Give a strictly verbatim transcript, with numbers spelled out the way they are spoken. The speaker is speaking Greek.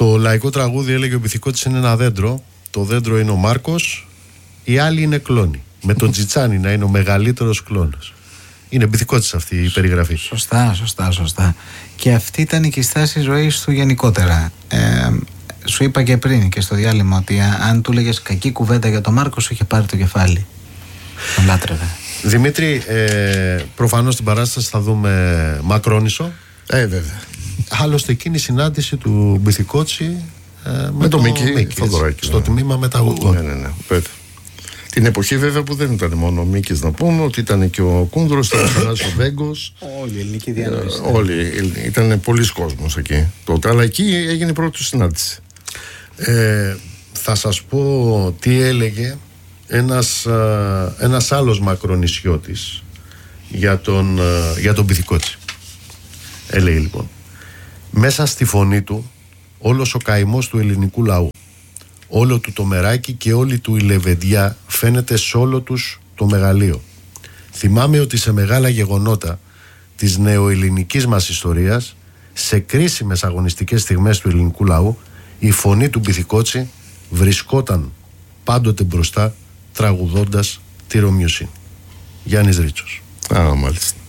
Στο λαϊκό τραγούδι έλεγε ο Μπιθικώτης είναι ένα δέντρο. Το δέντρο είναι ο Μάρκος, οι άλλοι είναι κλόνοι. Με τον Τζιτσάνι να είναι ο μεγαλύτερος κλόνος. Είναι Μπιθικώτης αυτή η περιγραφή. Σωστά, σωστά, σωστά. Και αυτή ήταν και η στάση ζωής του γενικότερα. Ε, σου είπα και πριν και στο διάλειμμα ότι αν του λέγες κακή κουβέντα για τον Μάρκο, σου είχε πάρει το κεφάλι. Τον λάτρευε. Δημήτρη, ε, προφανώς στην παράσταση θα δούμε Μακρόνισσο. Ε, βέβαια. Άλλωστε εκείνη η συνάντηση του Μπιθικώτση ε, με, με το, το Μίκη, Μίκη Θοδωράκη, στο ναι. τμήμα μεταγωγών. Ναι, ναι, ναι, βέβαια. Την εποχή βέβαια που δεν ήταν μόνο ο Μίκης, να πούμε ότι ήταν και ο Κούνδρος, ήταν ο Θανάσης ο Βέγκος. Όλη η ελληνική διάνοηση. Ε, όλοι, ήταν πολλοί κόσμος εκεί τότε, αλλά εκεί έγινε η πρώτη συνάντηση. Ε, θα σας πω τι έλεγε ένας, α, ένας άλλος μακρονησιώτης για τον, α, για τον Μπιθικώτση. Έλεγε λοιπόν: μέσα στη φωνή του όλος ο καημός του ελληνικού λαού, όλο του το μεράκι και όλη του η λεβεντιά φαίνεται σε όλο τους το μεγαλείο. Θυμάμαι ότι σε μεγάλα γεγονότα της νεοελληνικής μας ιστορίας, σε κρίσιμες αγωνιστικές στιγμές του ελληνικού λαού, η φωνή του Μπιθικώτση βρισκόταν πάντοτε μπροστά, τραγουδώντας τη Ρωμιοσύνη. Γιάννης Ρίτσος. Α, μάλιστα.